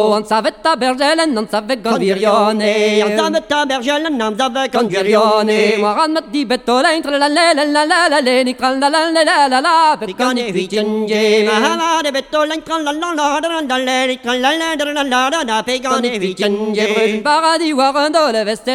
On savait ta bergelen, on savait gondirione. On savait ta bergelen, on savait gondirione. Moran mat di bettolein, tra la la la la la la la, ni tra la la la la la la, Picane vicenge, mahama de bettolein, tra la la la la la la, ni tra la la la la la, picane vicenge. Paradis warando le veste.